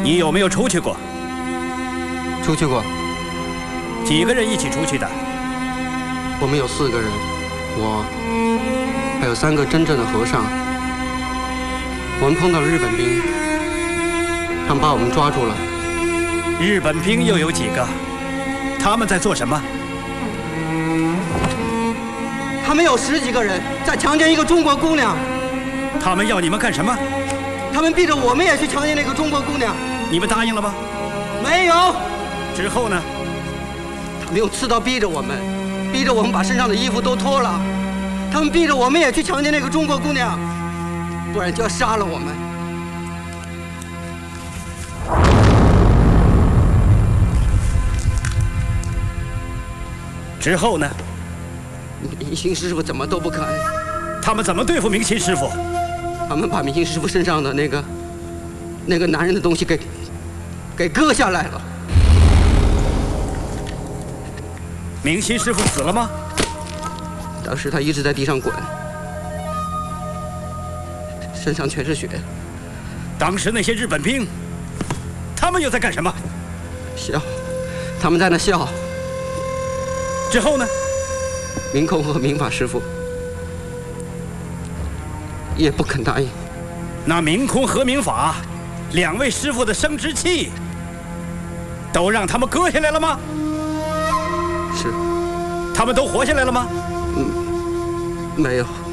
你有没有出去过？ 出去过。 几个人一起出去的？ 我们有4个人，我还有3个真正的和尚。我们碰到了日本兵，他们把我们抓住了。 日本兵又有几个？他们在做什么？ 他们有10几个人在强奸一个中国姑娘。 他们要你们干什么？ 他们逼着我们也去强奸那个中国姑娘。 你们答应了吗？ 没有。 之后呢？ 他们用刺刀逼着我们，逼着我们把身上的衣服都脱了。他们逼着我们也去强奸那个中国姑娘，不然就要杀了我们。 之后呢？ 明星师傅怎么都不肯。 他们怎么对付明星师傅？ 他们把明星师傅身上的那个男人的东西给割下来了。 明星师傅死了吗？ 当时他一直在地上滚，身上全是血。 当时那些日本兵，他们又在干什么？ 笑，他们在那笑。 之后呢？ 明空和明法师傅也不肯答应。 那明空和明法2位师傅的生殖器都让他们割下来了吗？ 是。 他们都活下来了吗？ 没有。